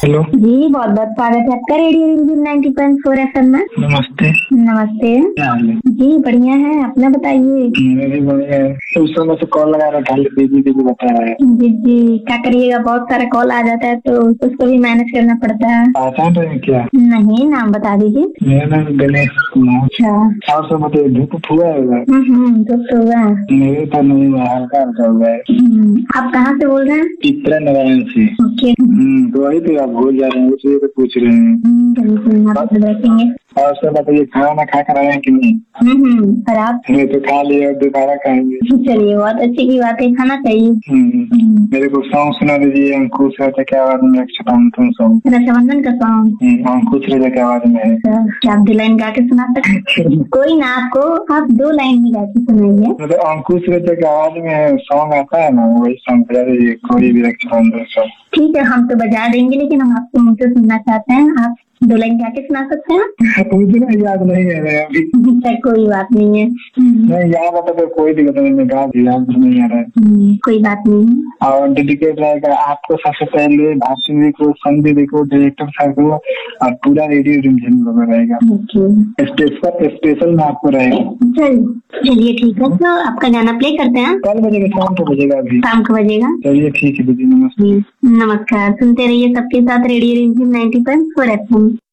Hello जी, बहुत बहुत स्वागत है आपका रेडियो रिमझिम 90.4 FM में। नमस्ते। नमस्ते। क्या हाल है? जी बढ़िया है, अपना बताइए। मेरा भी बढ़िया है। तो उस समय से कॉल लगा रहा था, बिजी बिजी बता रहा है। जी जी, क्या करिएगा, बहुत सारा कॉल आ जाता है तो उसको भी मैनेज करना पड़ता है। पहचान रहे हैं क्या? नहीं, नाम बता दीजिए। मेरा नाम गणेश कुमार। अच्छा। और सब बताइए, धूप हुआ है? तो हुआ। मेरे तो नहीं हुआ, हल्का हल्का हुआ है। आप कहाँ से बोल रहे हैं? चित्रा नारायण से। ओके। तो वही तो आप भूल जा रहे हैं, इसलिए तो पूछ रहे हैं। आप देखेंगे। और सब बताइए, खाना खा कर आए हैं कि नहीं? और आप? मैं तो खा लिया, दोबारा खाएंगे। चलिए, बहुत अच्छी की बात है, खाना चाहिए। मेरे को सॉन्ग सुना दीजिए, अंकुश राजा की आवाज में तुम सॉन्ग। रक्षाबंधन का सॉन्ग अंकुश राजा की आवाज में है। क्या आप 2 लाइन गा के सुना सकते? कोई ना, आपको आप 2 लाइन ही गा के सुनाइए। मतलब अंकुश राजा की आवाज में सॉन्ग आता है ना, वही सॉन्ग बजा दीजिए, कोई भी रक्षाबंधन सॉन्ग। ठीक है, हम तो बजा देंगे, लेकिन हम आपके मुंह से सुनना चाहते हैं। आप 2 लाइन गा के सुना सकते हैं? मुझे याद नहीं है अभी। कोई बात नहीं है। नहीं याद आता तो कोई दिक्कत नहीं, मैं गा दिया, याद नहीं आ रहा है। कोई बात नहीं है। और डेडिकेट रहेगा आपको सबसे पहले, भारती जी को, संजय जी को, डायरेक्टर साहब को, और पूरा रेडियो रिमझिम लोग रहेगा। स्पेशल में आपको रहेगा। चलिए ठीक है, तो आपका गाना प्ले करते हैं। कल बजेगा? शाम को बजेगा? अभी शाम को बजेगा। चलिए ठीक है दीदी, नमस्ते। नमस्कार, सुनते रहिए सबके साथ रेडियो रिमझिम 90.4 FM।